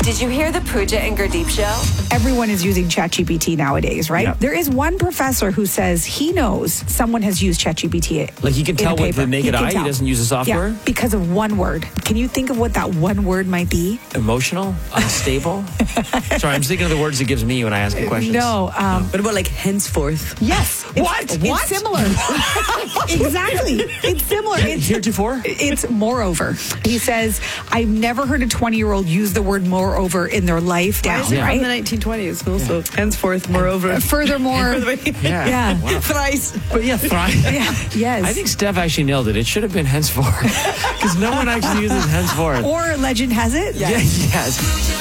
Did you hear the Pooja and Gurdeep show? Everyone is using ChatGPT nowadays, right? Yeah. There is one professor who says he knows someone has used ChatGPT. Like he can tell with the naked eye, he tell. doesn't use the software? Yeah, because of one word. Can you think of what that one word might be? Emotional? Unstable? Sorry, I'm thinking of the words it gives me when I ask it questions. No. What about like henceforth? Yes. What? It's similar. Exactly. It's similar. It's Heretofore? It's moreover. He says, I've never heard a 20-year-old use the word moreover in their life down, From right? the 1920s. Also, henceforth, moreover. Furthermore. Yeah. Wow. Thrice. But yeah, thrice. Yeah. Yes. I think Steph actually nailed it. It should have been henceforth. Because no one actually uses henceforth. Or legend has it. Yeah, yes.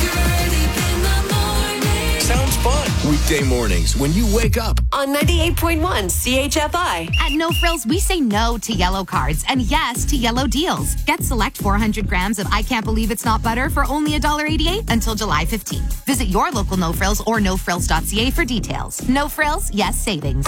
Sounds fun. Weekday mornings when you wake up. On 98.1 CHFI. At No Frills, we say no to yellow cards and yes to yellow deals. Get select 400 grams of I Can't Believe It's Not Butter for only $1.88 until July 15th. Visit your local No Frills or nofrills.ca for details. No Frills, yes savings.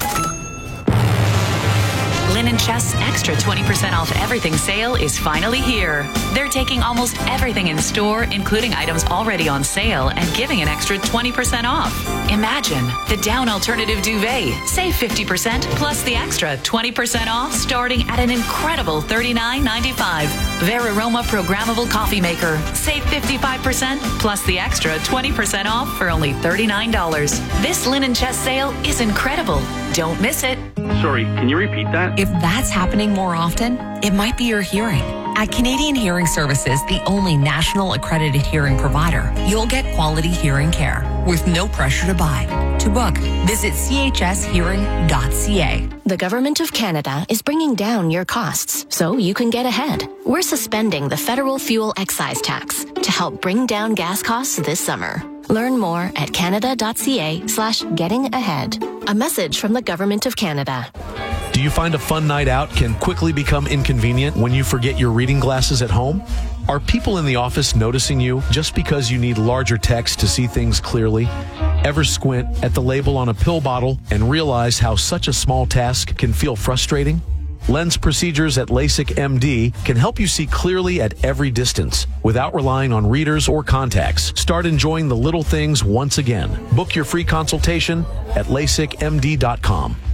Linen Chest's extra 20% off everything sale is finally here. They're taking almost everything in store, including items already on sale, and giving an extra 20% off. Imagine the down alternative duvet. Save 50% plus the extra 20% off starting at an incredible $39.95. Veraroma programmable coffee maker. Save 55% plus the extra 20% off for only $39. This Linen Chest sale is incredible. Don't miss it. Sorry, can you repeat that? If that's happening more often, it might be your hearing. At Canadian Hearing Services, the only national accredited hearing provider, you'll get quality hearing care with no pressure to buy. To book, visit chshearing.ca. The Government of Canada is bringing down your costs so you can get ahead. We're suspending the federal fuel excise tax to help bring down gas costs this summer. Learn more at canada.ca/getting-ahead. A message from the Government of Canada. Do you find a fun night out can quickly become inconvenient when you forget your reading glasses at home? Are people in the office noticing you just because you need larger text to see things clearly? Ever squint at the label on a pill bottle and realize how such a small task can feel frustrating? Lens procedures at LASIK MD can help you see clearly at every distance without relying on readers or contacts. Start enjoying the little things once again. Book your free consultation at LASIKMD.com.